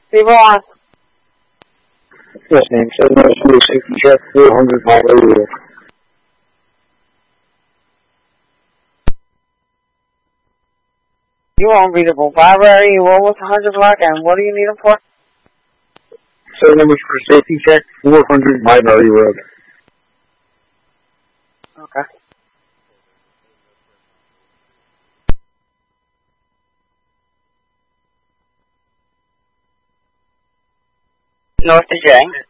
People on. Yes, ma'am. 702 safety check, 400 Highway Road. You unreadable. Barbara, you almost 100 block, and what do you need them for? 7 numbers for safety check, 400 My Valley Road. Okay. North to J.